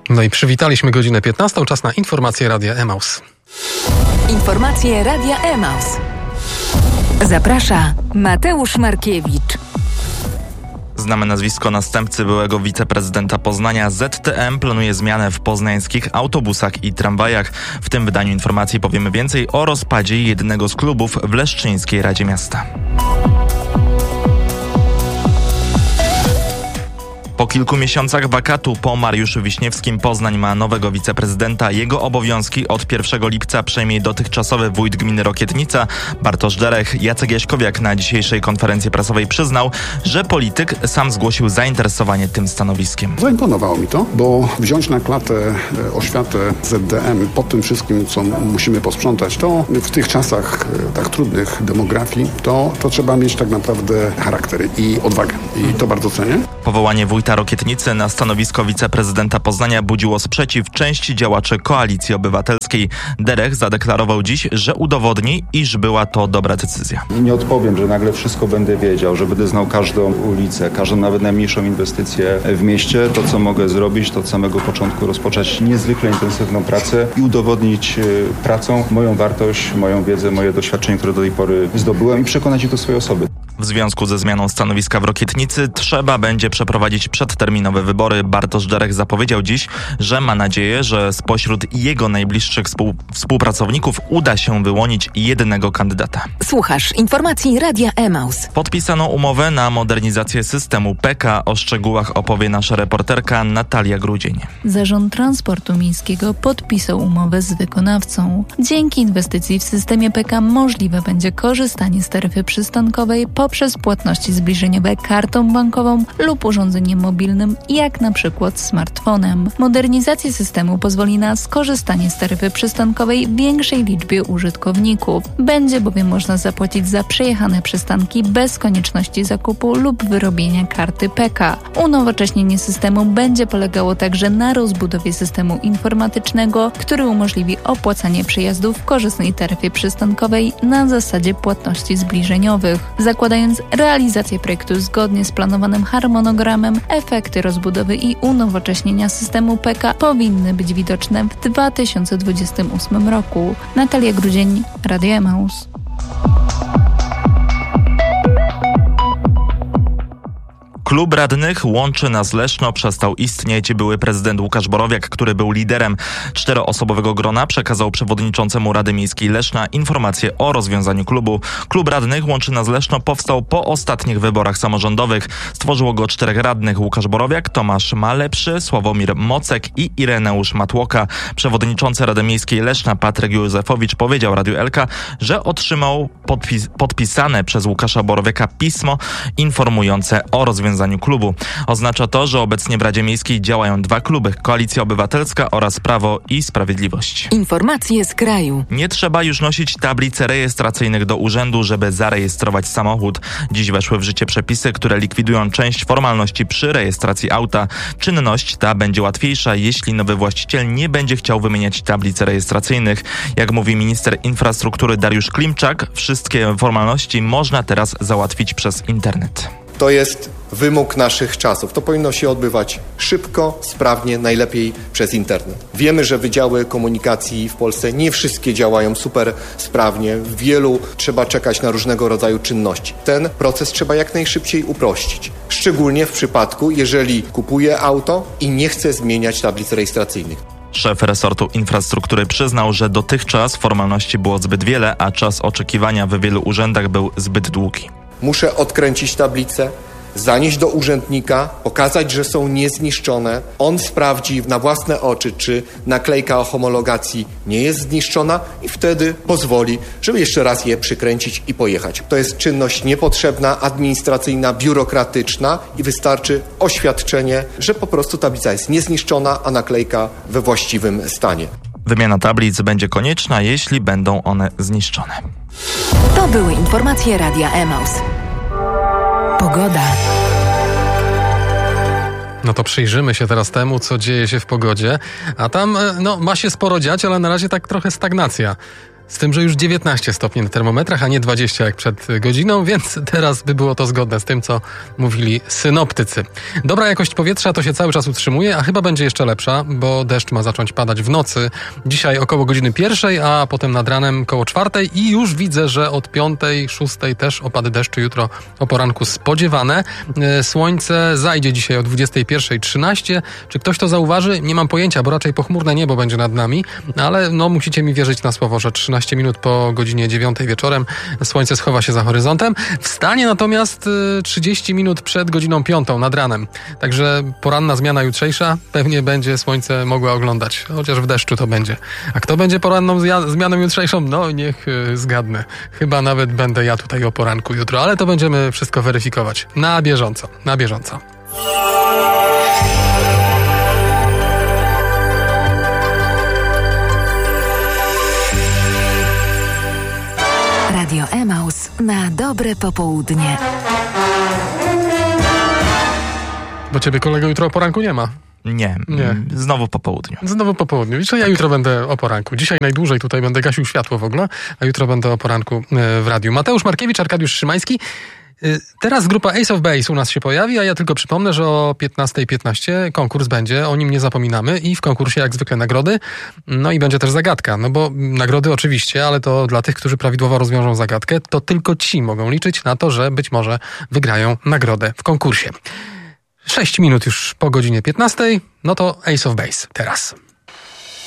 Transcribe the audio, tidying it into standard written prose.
No i przywitaliśmy godzinę 15, czas na informacje Radia Emaus. Informacje Radia Emaus. Zaprasza Mateusz Markiewicz. Znamy nazwisko następcy byłego wiceprezydenta Poznania. ZTM planuje zmianę w poznańskich autobusach i tramwajach. W tym wydaniu informacji powiemy więcej o rozpadzie jednego z klubów w Leszczyńskiej Radzie Miasta. Po kilku miesiącach wakatu po Mariuszu Wiśniewskim Poznań ma nowego wiceprezydenta. Jego obowiązki od 1 lipca przejmie dotychczasowy wójt gminy Rokietnica Bartosz Derech. Jacek Jaśkowiak na dzisiejszej konferencji prasowej przyznał, że polityk sam zgłosił zainteresowanie tym stanowiskiem. Zaimponowało mi to, bo wziąć na klatę oświatę ZDM po tym wszystkim, co musimy posprzątać, to w tych czasach tak trudnych demografii, to trzeba mieć tak naprawdę charakter i odwagę. I to bardzo cenię. Powołanie wójta Rokietnicy na stanowisko wiceprezydenta Poznania budziło sprzeciw części działaczy Koalicji Obywatelskiej. Derech zadeklarował dziś, że udowodni, iż była to dobra decyzja. Nie odpowiem, że nagle wszystko będę wiedział, że będę znał każdą ulicę, każdą nawet najmniejszą inwestycję w mieście. To, co mogę zrobić, to od samego początku rozpocząć niezwykle intensywną pracę i udowodnić pracą moją wartość, moją wiedzę, moje doświadczenie, które do tej pory zdobyłem i przekonać ich do swojej osoby. W związku ze zmianą stanowiska w Rokietnicy trzeba będzie przeprowadzić przedterminowe wybory. Bartosz Derech zapowiedział dziś, że ma nadzieję, że spośród jego najbliższych współpracowników uda się wyłonić jednego kandydata. Słuchasz informacji Radia Emaus. Podpisano umowę na modernizację systemu PK. O szczegółach opowie nasza reporterka Natalia Grudzień. Zarząd Transportu Miejskiego podpisał umowę z wykonawcą. Dzięki inwestycji w systemie PK możliwe będzie korzystanie z taryfy przystankowej poprzez płatności zbliżeniowe kartą bankową lub urządzeniem mobilnym, jak na przykład smartfonem. Modernizacja systemu pozwoli na skorzystanie z taryfy przystankowej większej liczbie użytkowników. Będzie bowiem można zapłacić za przejechane przystanki bez konieczności zakupu lub wyrobienia karty PK. Unowocześnienie systemu będzie polegało także na rozbudowie systemu informatycznego, który umożliwi opłacanie przejazdów w korzystnej taryfie przystankowej na zasadzie płatności zbliżeniowych. Zakładając realizację projektu zgodnie z planowanym harmonogramem, efekty rozbudowy i unowocześnienia systemu PK powinny być widoczne w 2028 roku. Natalia Grudzień, Radio Emaus. Klub radnych Łączy Nas Leszno przestał istnieć. Były prezydent Łukasz Borowiak, który był liderem 4-osobowego grona, przekazał przewodniczącemu Rady Miejskiej Leszna informację o rozwiązaniu klubu. Klub radnych Łączy Nas Leszno powstał po ostatnich wyborach samorządowych. Stworzyło go 4 radnych: Łukasz Borowiak, Tomasz Malepszy, Sławomir Mocek i Ireneusz Matłoka. Przewodniczący Rady Miejskiej Leszna Patryk Józefowicz powiedział Radiu Elka, że otrzymał podpisane przez Łukasza Borowiaka pismo informujące o rozwiązaniu klubu. Oznacza to, że obecnie w Radzie Miejskiej działają 2 kluby: Koalicja Obywatelska oraz Prawo i Sprawiedliwość. Informacje z kraju. Nie trzeba już nosić tablic rejestracyjnych do urzędu, żeby zarejestrować samochód. Dziś weszły w życie przepisy, które likwidują część formalności przy rejestracji auta. Czynność ta będzie łatwiejsza, jeśli nowy właściciel nie będzie chciał wymieniać tablic rejestracyjnych. Jak mówi minister infrastruktury Dariusz Klimczak, wszystkie formalności można teraz załatwić przez internet. To jest wymóg naszych czasów. To powinno się odbywać szybko, sprawnie, najlepiej przez internet. Wiemy, że wydziały komunikacji w Polsce nie wszystkie działają super sprawnie. W wielu trzeba czekać na różnego rodzaju czynności. Ten proces trzeba jak najszybciej uprościć. Szczególnie w przypadku, jeżeli kupuje auto i nie chce zmieniać tablic rejestracyjnych. Szef resortu infrastruktury przyznał, że dotychczas formalności było zbyt wiele, a czas oczekiwania w wielu urzędach był zbyt długi. Muszę odkręcić tablicę, zanieść do urzędnika, pokazać, że są niezniszczone. On sprawdzi na własne oczy, czy naklejka o homologacji nie jest zniszczona i wtedy pozwoli, żeby jeszcze raz je przykręcić i pojechać. To jest czynność niepotrzebna, administracyjna, biurokratyczna i wystarczy oświadczenie, że po prostu tablica jest niezniszczona, a naklejka we właściwym stanie. Wymiana tablic będzie konieczna, jeśli będą one zniszczone. To były informacje Radia Emaus. Pogoda. No to przyjrzymy się teraz temu, co dzieje się w pogodzie. A tam ma się sporo dziać, ale na razie tak trochę stagnacja. Z tym, że już 19 stopni na termometrach, a nie 20 jak przed godziną, więc teraz by było to zgodne z tym, co mówili synoptycy. Dobra jakość powietrza to się cały czas utrzymuje, a chyba będzie jeszcze lepsza, bo deszcz ma zacząć padać w nocy. Dzisiaj około godziny 1, a potem nad ranem koło 4 i już widzę, że od 5, 6 też opady deszczu jutro o poranku spodziewane. Słońce zajdzie dzisiaj o 21:13. Czy ktoś to zauważy? Nie mam pojęcia, bo raczej pochmurne niebo będzie nad nami, ale no musicie mi wierzyć na słowo, że 13 minut po godzinie 9 wieczorem słońce schowa się za horyzontem. Wstanie natomiast 30 minut przed godziną 5 nad ranem. Także poranna zmiana jutrzejsza pewnie będzie słońce mogła oglądać. Chociaż w deszczu to będzie. A kto będzie poranną zmianą jutrzejszą? No niech zgadnę. Chyba nawet będę ja tutaj o poranku jutro, ale to będziemy wszystko weryfikować. Na bieżąco. Na bieżąco. Radio Emaus na dobre popołudnie. Bo ciebie, kolego, jutro o poranku nie ma. Nie. Znowu po południu. Znowu po południu. Wiesz, ja jutro będę o poranku. Dzisiaj najdłużej tutaj będę gasił światło w ogóle, a jutro będę o poranku w radiu. Mateusz Markiewicz, Arkadiusz Szymański. Teraz grupa Ace of Base u nas się pojawi, a ja tylko przypomnę, że o 15:15 konkurs będzie, o nim nie zapominamy i w konkursie jak zwykle nagrody, no i będzie też zagadka, no bo nagrody oczywiście, ale to dla tych, którzy prawidłowo rozwiążą zagadkę, to tylko ci mogą liczyć na to, że być może wygrają nagrodę w konkursie. 6 minut już po godzinie 15, no to Ace of Base teraz.